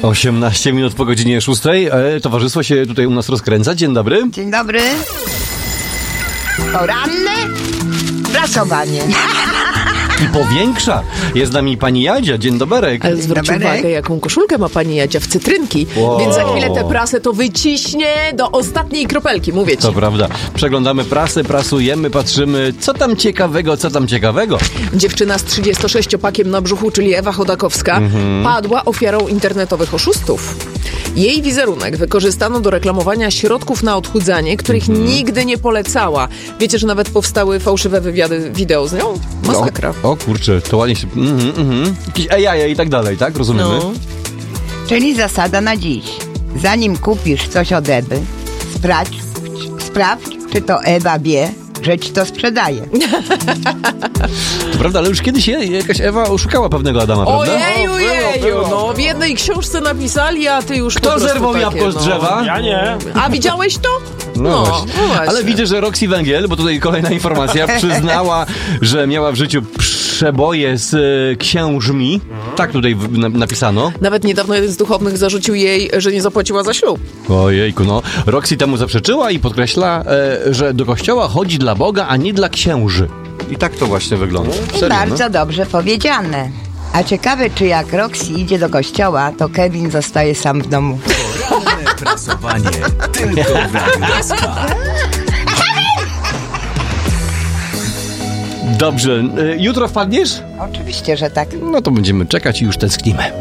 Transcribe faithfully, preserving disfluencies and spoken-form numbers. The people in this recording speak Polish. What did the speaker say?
osiemnaście minut po godzinie szóstej. E, towarzystwo się tutaj u nas rozkręca. Dzień dobry. Dzień dobry. Poranne prasowanie. I powiększa. Jest z nami pani Jadzia. Dzień doberek. Ale zwróć Doberek. uwagę, jaką koszulkę ma pani Jadzia w cytrynki. Wow. Więc za chwilę tę prasę to wyciśnie do ostatniej kropelki, mówię ci. To prawda. Przeglądamy prasę, prasujemy, patrzymy, co tam ciekawego, co tam ciekawego. Dziewczyna z trzydziestosześciopakiem na brzuchu, czyli Ewa Chodakowska, Mhm. padła ofiarą internetowych oszustów. Jej wizerunek wykorzystano do reklamowania środków na odchudzanie, których Mhm. nigdy nie polecała. Wiecie, że nawet powstały fałszywe wywiady wideo z nią? Masakra. O, o kurczę, to ładnie się... Mhm, mhm. Jakieś ejaje i tak dalej, tak? Rozumiemy? No. Czyli zasada na dziś. Zanim kupisz coś od Ewy, sprawdź, sprawdź, czy to Ewa wie, że ci to sprzedaje. To prawda, ale już kiedyś je- jakaś Ewa oszukała pewnego Adama, prawda? Ojeju, O, było, jeju, było. no w jednej książce napisali, a ty już po Kto prostu zerwał takie, jabłko z no. drzewa? Ja nie. A widziałeś to? No, właśnie. no właśnie. Ale widzę, że Roxy Węgiel, bo tutaj kolejna informacja, przyznała, że miała w życiu przeboje z e, księżmi. Tak tutaj w, na, napisano. Nawet niedawno jeden z duchownych zarzucił jej, że nie zapłaciła za ślub. Ojejku, no. Roxy temu zaprzeczyła i podkreśla, e, że do kościoła chodzi dla Boga, a nie dla księży. I tak to właśnie wygląda. I Serio, bardzo dobrze powiedziane. A ciekawe, czy jak Roxy idzie do kościoła, to Kevin zostaje sam w domu. Poranne prasowanie tylko w Radiu S K. no? Dobrze. E, jutro wpadniesz? Oczywiście, że tak. No to będziemy czekać i już tęsknimy.